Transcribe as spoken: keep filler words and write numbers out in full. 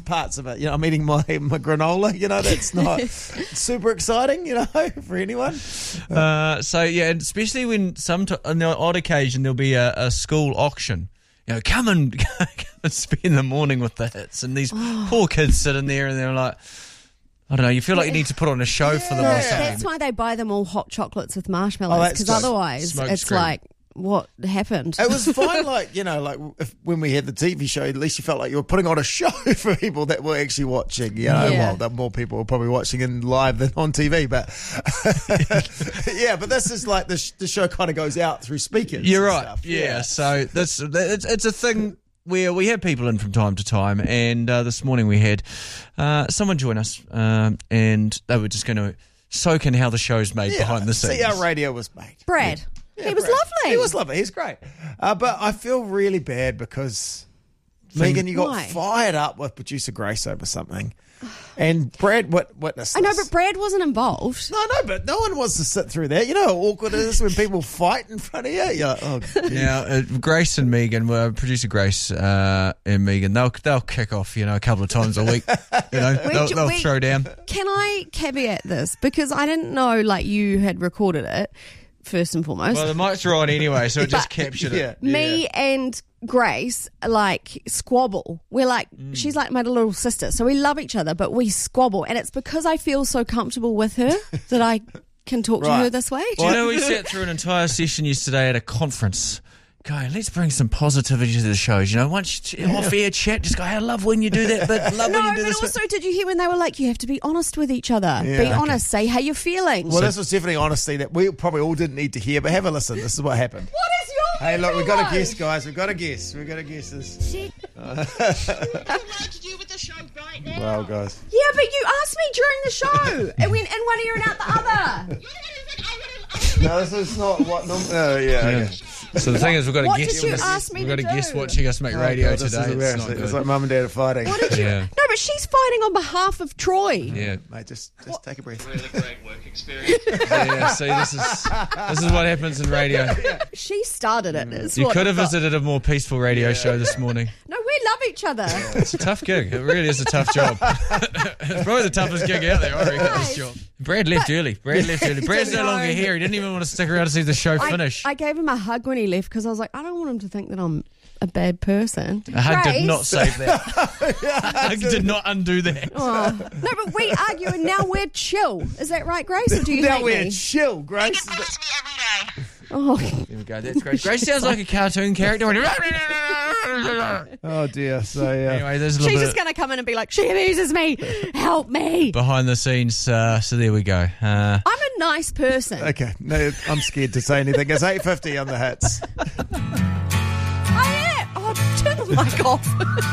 parts of it. You know, I'm eating my, my granola. You know, that's not super exciting, you know, for anyone. Uh, so, yeah, and especially when some t- on the odd occasion there'll be a, a school auction. You know, come and, come and spend the morning with the hits. And these oh. poor kids sitting there and they're like, I don't know, you feel like you need to put on a show yeah. for them or something. That's why they buy them all hot chocolates with marshmallows, because oh, otherwise Smoke it's screen. like, what happened? It was fine, like, you know, like if, when we had the T V show, at least you felt like you were putting on a show for people that were actually watching. You know, yeah. well, that more people were probably watching in live than on T V, but yeah, but this is like the, sh- the show kind of goes out through speakers. You're right. Stuff. Yeah. yeah, so that's it's, it's a thing where we have people in from time to time, and uh, this morning we had uh, someone join us, um, and they were just going to soak in how the show's made yeah. behind the scenes. See how radio was made. Brad. Yeah. He Yeah, was Brad. lovely. He was lovely. He's great. Uh, but I feel really bad because, Megan, you got Why? fired up with producer Grace over something. And Brad wit- witnessed I know, this. but Brad wasn't involved. No, no, but no one wants to sit through that. You know how awkward it is when people fight in front of you? You're like, oh, Now, uh, Grace and Megan, well, producer Grace uh, and Megan, they'll they'll kick off, you know, a couple of times a week. You know, We they'll, ju- they'll we- throw down. Can I caveat this? Because I didn't know, like, you had recorded it, first and foremost. Well, the mics are on anyway, so it just But- captured yeah. it. Me and Grace, like, squabble. We're like, Mm. she's like my little sister, so we love each other, but we squabble. And it's because I feel so comfortable with her that I can talk to Right. her this way. Do you know we sat through an entire session yesterday at a conference going, let's bring some positivity to the shows. You know, once you, off air chat, just go, I love when you do that, but love No, when you do but this. also, did you hear when they were like, you have to be honest with each other. Yeah, be okay. honest. Say how you're feeling. Well, this was definitely honesty that we probably all didn't need to hear, but have a listen. This is what happened. What is your Hey, look, we've got to though? guess, guys. We've got to guess. We've got to guess this. What would you like to do with the show right now? Well, guys. Yeah, but you asked me during the show. It went in one ear and out the other. No, this is not what... Nom- oh, yeah. Yeah. Okay. So the thing is, we've got to What guess. did you ask me We've got to to guess do? watching us make Oh, radio God, this is today. It's not embarrassing. good. It's like mum and dad are fighting. What did you? Yeah. No, but she's fighting on behalf of Troy. Yeah. Mate, just, just take a breath. Really great work experience. yeah. See, this is this is what happens in radio. She started it. Is You what could I have thought. visited a more peaceful radio show this morning. No, we love each other. It's a tough gig. It really is a tough job. It's probably the toughest gig out there, I reckon, this job. Brad left early. Brad left early. Brad's no longer here. He didn't even want to stick around to see the show I, finish. I gave him a hug when he left because I was like, I don't want him to think that I'm a bad person. A hug Grace- did not save that. A hug did not undo that. Oh. No, but we argue and now we're chill. Is that right, Grace? Or do you Now hate we're me? chill, Grace. It bothers me every day. Oh, There we go. That's great. Grace sounds like a cartoon character. Oh, dear. So, yeah. Anyway, there's a little she's bit just going to come in and be like, she abuses me. Help me. behind the scenes. Uh, so there we go. Uh, I'm a nice person. Okay. No, I'm scared to say anything. It's eight fifty on the hits. I am. Oh, turn the mic off.